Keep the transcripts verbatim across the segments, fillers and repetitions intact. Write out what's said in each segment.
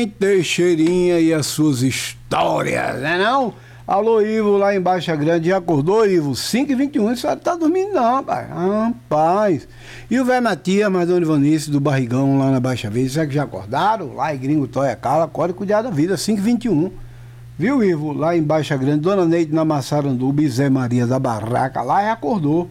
hein? Teixeirinha e as suas histórias, né não? Alô, Ivo, lá em Baixa Grande, já acordou, Ivo? cinco e vinte e um, a senhora tá dormindo não, rapaz. Rapaz. E o velho Matias, mas Dona Ivanice, do Barrigão, lá na Baixa Verde, será que já acordaram? Lá em Gringo, Toia, Cala, acorda e cuidar da vida, cinco e vinte e um. Viu, Ivo? Lá em Baixa Grande, Dona Neide na Massaranduba e Zé Maria da Barraca, lá já acordou.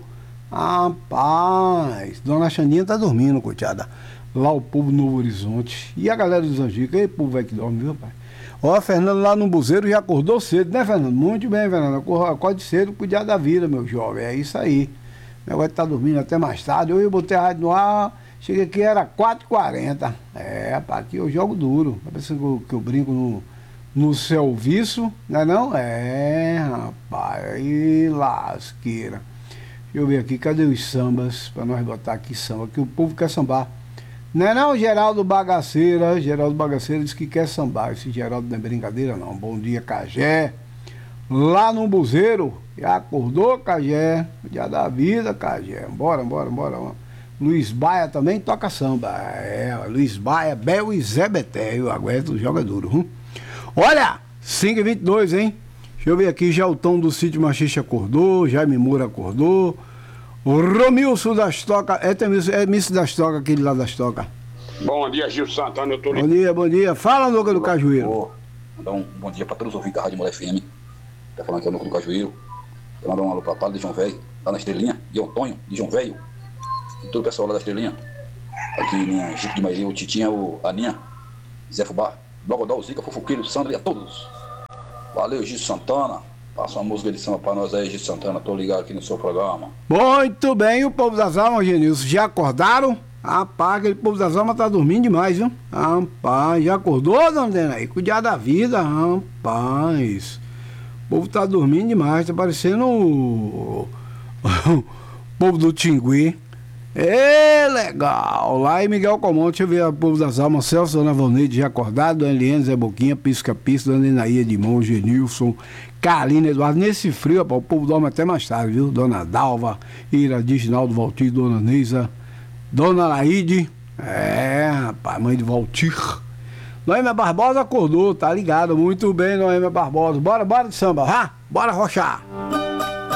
Rapaz. Dona Xandinha tá dormindo, coitada. Lá o povo do Novo Horizonte. E a galera dos Angicos, e o povo é que dorme, viu, rapaz? Ó, Fernando lá no Buzeiro já acordou cedo, né, Fernando? Muito bem, Fernando. Acorde cedo, cuidar da vida, meu jovem. É isso aí. O negócio de tá dormindo até mais tarde. Eu botei a rádio no ar, cheguei aqui, era quatro e quarenta. É, rapaz, aqui eu jogo duro. Tá pensando que eu, que eu brinco no, no serviço, não é não? É, rapaz, aí lasqueira. Deixa eu ver aqui, cadê os sambas? Pra nós botar aqui samba, que o povo quer sambar. Não é não, Geraldo Bagaceira? Geraldo Bagaceira disse que quer sambar. Esse Geraldo não é brincadeira não. Bom dia, Cagé. Lá no Buzeiro, já acordou, Cagé? Dia da vida, Cagé. Bora, bora, bora. Luiz Baia também toca samba. É, Luiz Baia, Bel e Zé Beté. Eu aguento, joga duro. Hum? Olha, cinco e vinte e dois, hein? Deixa eu ver aqui, já o Tom do Sítio Machixe acordou, Jaime Moura acordou. O Romilson das Tocas, é, é Miss das Tocas, aquele lá das Tocas. Bom dia, Gil Santana, eu tô Bom dia, bom dia. Fala, Nuca do Cajueiro. Vou mandar um bom dia para todos os ouvintes da Rádio Mola F M. Tá falando que é o Nuca do Cajueiro. Vou mandar um alô para Paulo de João Velho, lá na Estrelinha, e Antônio de João Velho. E todo o pessoal lá da Estrelinha. Aqui, minha Chico de Maria, o Titinha, o Aninha, Zé Fubá, Blogodol, Zica, Fofoqueiro, Sandro e a todos. Valeu, Gil Santana. Passa uma música de samba pra nós aí, Gil Santana. Tô ligado aqui no seu programa. Muito bem, o povo das almas, Genilson, já acordaram? Rapaz, aquele povo das almas tá dormindo demais, viu? Rapaz, já acordou, dona Denaí? Cuidar da vida, rapaz. O povo tá dormindo demais, tá parecendo o, o povo do Tingui. É legal. Lá em Miguel Comum, deixa eu ver o povo das almas, Celso, Dona Valneide já acordado, Dona Eliane, Zé Boquinha, Pisca Pisca, Dona Enaí, Edmond, Genilson, Carlina, Eduardo. Nesse frio, rapaz, o povo dorme até mais tarde, viu? Dona Dalva, Ira, Diginaldo, Valtir, Dona Neisa, Dona Laide, é, rapaz, mãe de Valtir. Noêmia Barbosa acordou, tá ligado? Muito bem, Noêmia Barbosa. Bora, bora de samba, ha? Bora rochar.